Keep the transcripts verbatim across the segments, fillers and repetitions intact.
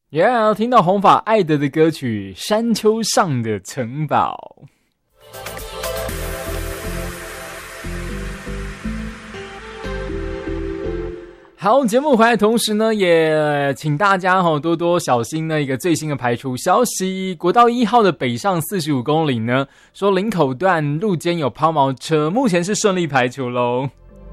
Yeah， 听到红发艾德的歌曲《山丘上的城堡》。好，节目回来同时呢，也请大家哈多多小心呢一个最新的排除消息，国道一号的北上四十五公里呢，说林口段路肩有抛锚车，目前是顺利排除咯。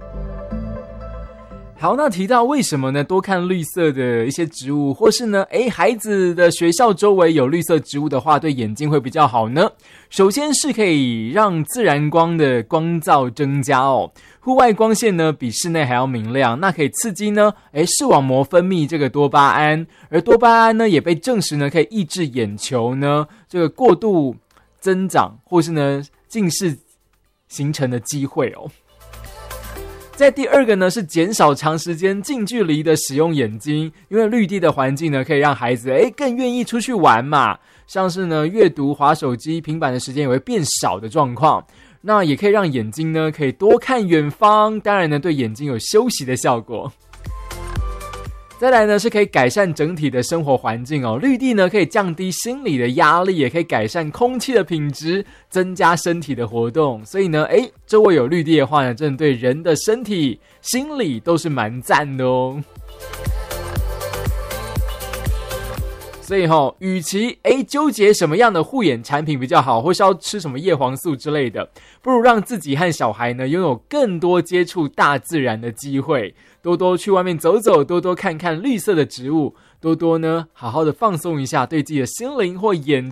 好，那提到为什么呢？多看绿色的一些植物，或是呢，诶，孩子的学校周围有绿色植物的话，对眼睛会比较好呢。首先是可以让自然光的光照增加哦，户外光线呢比室内还要明亮，那可以刺激呢，诶，视网膜分泌这个多巴胺，而多巴胺呢也被证实呢可以抑制眼球呢这个过度增长，或是呢近视形成的机会哦。在第二个呢是减少长时间近距离的使用眼睛，因为绿地的环境呢可以让孩子诶更愿意出去玩嘛，像是呢阅读、滑手机、平板的时间也会变少的状况，那也可以让眼睛呢可以多看远方，当然呢对眼睛有休息的效果。再来呢是可以改善整体的生活环境哦，绿地呢可以降低心理的压力，也可以改善空气的品质，增加身体的活动，所以呢诶周围有绿地的话呢，真的对人的身体心理都是蛮赞的哦。所以齁，与其诶纠结什么样的护眼产品比较好，或是要吃什么叶黄素之类的，不如让自己和小孩呢拥有更多接触大自然的机会，多多去外面走走，多多看看绿色的植物，多多呢好好的放松一下，对自己的心灵或眼